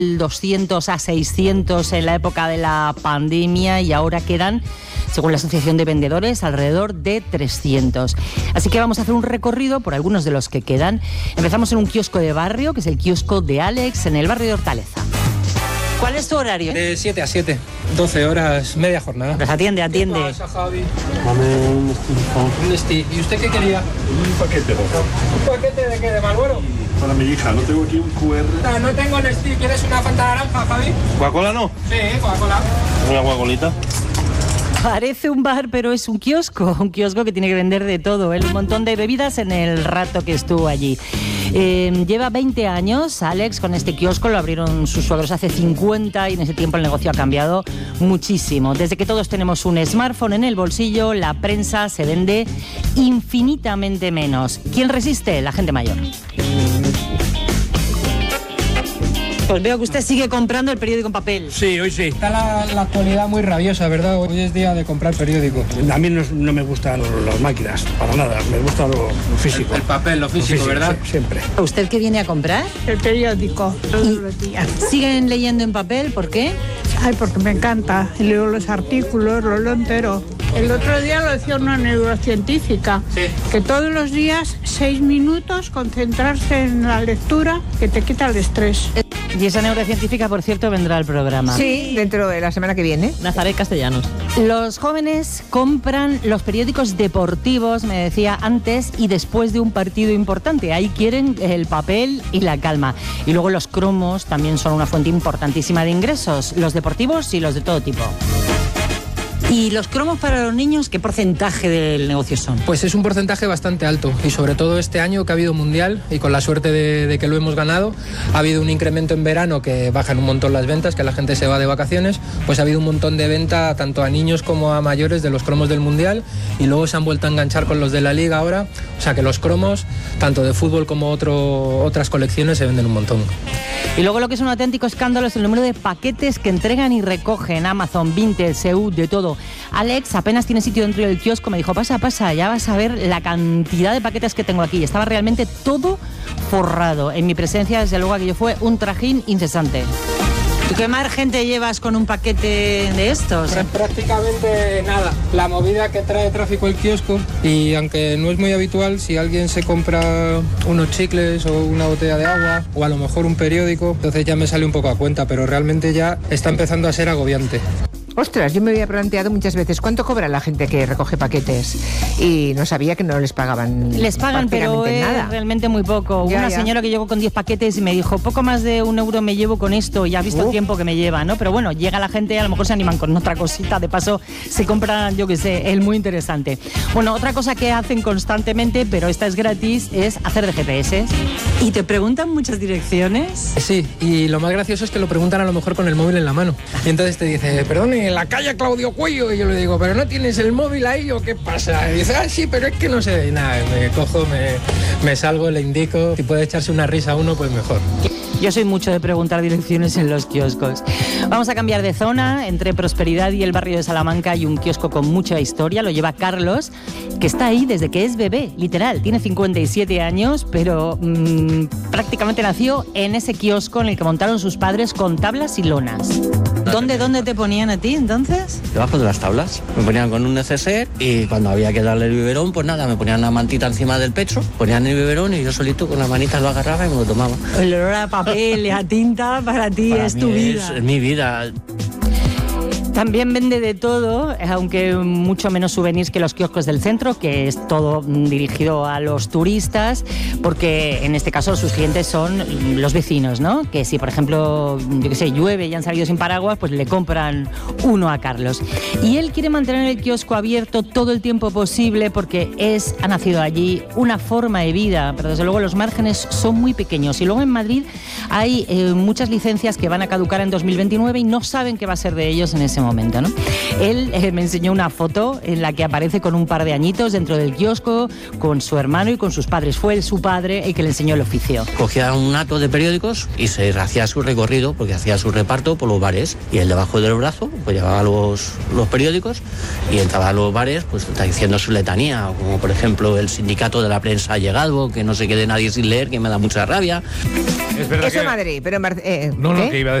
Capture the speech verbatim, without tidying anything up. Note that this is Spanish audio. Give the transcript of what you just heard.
doscientos a seiscientos en la época de la pandemia y ahora quedan, según la Asociación de Vendedores, alrededor de trescientos. Así que vamos a hacer un recorrido por algunos de los que quedan. Empezamos en un kiosco de barrio, que es el kiosco de Alex, en el barrio de Hortaleza. ¿Cuál es tu horario? De siete a siete, doce horas, media jornada. Pues atiende, atiende. ¿Qué pasa, Javi? Dame un Nestí, por favor. Un Nestí. ¿Y usted qué quería? Un paquete, por favor. ¿Un paquete de qué? ¿De Marlboro? Para mi hija, no tengo aquí un cu erre. No, no tengo Nestí. ¿Quieres una Fanta naranja, Javi? ¿Coca-Cola no? Sí, Coca-Cola. Una Coca-Colita. Parece un bar, pero es un kiosco, un kiosco que tiene que vender de todo, ¿eh? Un montón de bebidas en el rato que estuvo allí. Eh, lleva veinte años, Alex, con este kiosco, lo abrieron sus suegros hace cincuenta y en ese tiempo el negocio ha cambiado muchísimo. Desde que todos tenemos un smartphone en el bolsillo, la prensa se vende infinitamente menos. ¿Quién resiste? La gente mayor. Pues veo que usted sigue comprando el periódico en papel. Sí, hoy sí. Está la, la actualidad muy rabiosa, ¿verdad? Hoy es día de comprar periódico. A mí no, no me gustan las máquinas, para nada. Me gusta lo, lo físico. El, el papel, lo físico, lo físico, ¿verdad? Sí, siempre. ¿Usted qué viene a comprar? El periódico, todos los días. ¿Siguen leyendo en papel? ¿Por qué? Ay, porque me encanta. Leo los artículos, lo leo entero. El otro día lo decía una neurocientífica, sí, que todos los días, seis minutos, concentrarse en la lectura, que te quita el estrés. Y esa neurocientífica, por cierto, vendrá al programa. Sí, dentro de la semana que viene. Nazaret Castellanos. Los jóvenes compran los periódicos deportivos, me decía, antes y después de un partido importante. Ahí quieren el papel y la calma. Y luego los cromos también son una fuente importantísima de ingresos, los deportivos y los de todo tipo. ¿Y los cromos para los niños qué porcentaje del negocio son? Pues es un porcentaje bastante alto y sobre todo este año que ha habido mundial y con la suerte de, de que lo hemos ganado, ha habido un incremento en verano que bajan un montón las ventas, que la gente se va de vacaciones, pues ha habido un montón de venta tanto a niños como a mayores de los cromos del mundial y luego se han vuelto a enganchar con los de la liga ahora, o sea que los cromos, tanto de fútbol como otro, otras colecciones, se venden un montón. Y luego lo que es un auténtico escándalo es el número de paquetes que entregan y recogen Amazon, Vinted, S E U, de todo. Alex apenas tiene sitio dentro del kiosco, me dijo, pasa, pasa, ya vas a ver la cantidad de paquetes que tengo aquí. Estaba realmente todo forrado. En mi presencia, desde luego, aquello fue un trajín incesante. ¿Tú qué margen te llevas con un paquete de estos? Prácticamente nada. La movida que trae tráfico el kiosco y aunque no es muy habitual, si alguien se compra unos chicles o una botella de agua o a lo mejor un periódico, entonces ya me sale un poco a cuenta, pero realmente ya está empezando a ser agobiante. Ostras, yo me había planteado muchas veces cuánto cobra la gente que recoge paquetes y no sabía que no les pagaban. Les pagan, pero es nada. Realmente muy poco. Ya, Una ya. señora que llegó con diez paquetes y me dijo, poco más de un euro me llevo con esto, y has visto Uh. el tiempo que me lleva, ¿no? Pero bueno, llega la gente y a lo mejor se animan con otra cosita, de paso se compran, yo qué sé, el muy interesante. Bueno, otra cosa que hacen constantemente, pero esta es gratis, es hacer de G P S. ¿Y te preguntan muchas direcciones? Sí, y lo más gracioso es que lo preguntan a lo mejor con el móvil en la mano. Y entonces te dice, perdone, en la calle Claudio Cuello. Y yo le digo, ¿pero no tienes el móvil ahí o qué pasa? Y dice, ah, sí, pero es que no sé. Y nada, me cojo, me, me salgo, le indico. Si puede echarse una risa a uno, pues mejor. Yo soy mucho de preguntar direcciones en los kioscos. Vamos a cambiar de zona. Entre Prosperidad y el barrio de Salamanca hay un kiosco con mucha historia. Lo lleva Carlos, que está ahí desde que es bebé, literal. Tiene cincuenta y siete años, pero mmm, prácticamente nació en ese kiosco en el que montaron sus padres con tablas y lonas. ¿Dónde, dónde te ponían a ti entonces? Debajo de las tablas. Me ponían con un neceser y cuando había que darle el biberón, pues nada, me ponían una mantita encima del pecho, ponían el biberón y yo solito con las manitas lo agarraba y me lo tomaba. El olor a papel y a tinta para ti Para es mí tu vida. Es, es mi vida. También vende de todo, aunque mucho menos souvenirs que los kioscos del centro, que es todo dirigido a los turistas, porque en este caso sus clientes son los vecinos, ¿no? Que si, por ejemplo, yo qué sé, llueve y han salido sin paraguas, pues le compran uno a Carlos. Y él quiere mantener el kiosco abierto todo el tiempo posible porque es, ha nacido allí, una forma de vida, pero desde luego los márgenes son muy pequeños. Y luego en Madrid hay eh, muchas licencias que van a caducar en dos mil veintinueve y no saben qué va a ser de ellos en ese ese momento, ¿no? Él eh, me enseñó una foto en la que aparece con un par de añitos dentro del kiosco, con su hermano y con sus padres. Fue él, su padre, el que le enseñó el oficio. Cogía un hato de periódicos y se hacía su recorrido, porque hacía su reparto por los bares. Y él debajo del brazo pues llevaba los, los periódicos y entraba a los bares pues diciendo su letanía, como por ejemplo el sindicato de la prensa ha llegado, que no se quede nadie sin leer, que me da mucha rabia. Eso en Madrid, pero en Mar- eh, No, no, ¿qué? que iba a